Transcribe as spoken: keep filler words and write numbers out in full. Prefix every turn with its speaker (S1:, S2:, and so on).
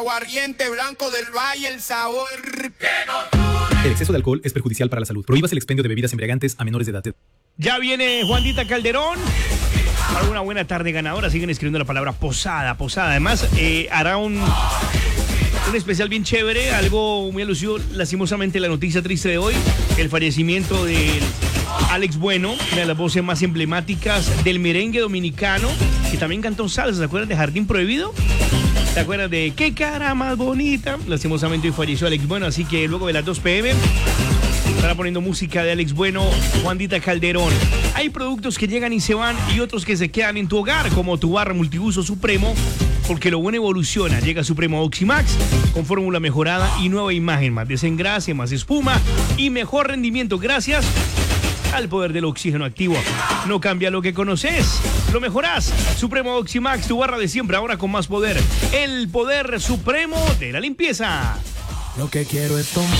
S1: Aguardiente blanco del Valle, el sabor.
S2: El exceso de alcohol es perjudicial para la salud. Prohíbas el expendio de bebidas embriagantes a menores de edad.
S3: Ya viene Juanita Calderón para una buena tarde ganadora. Siguen escribiendo la palabra posada, posada. Además, eh, hará un, un especial bien chévere, algo muy alusivo, lastimosamente, la noticia triste de hoy, el fallecimiento de Alex Bueno, una de las voces más emblemáticas del merengue dominicano, que también cantó salsa. ¿Se acuerdan de Jardín Prohibido? ¿Te acuerdas de qué cara más bonita? Lastimosamente hoy falleció Alex Bueno, así que luego de las dos pe eme estará poniendo música de Alex Bueno, Juanita Calderón. Hay productos que llegan y se van y otros que se quedan en tu hogar, como tu barra multiuso Supremo, porque lo bueno evoluciona. Llega Supremo Oximax con fórmula mejorada y nueva imagen, más desengrase, más espuma y mejor rendimiento gracias al poder del oxígeno activo. No cambia lo que conoces, lo mejorás. Supremo Oximax, tu barra de siempre, ahora con más poder. El poder supremo de la limpieza.
S4: Lo que quiero es tomar.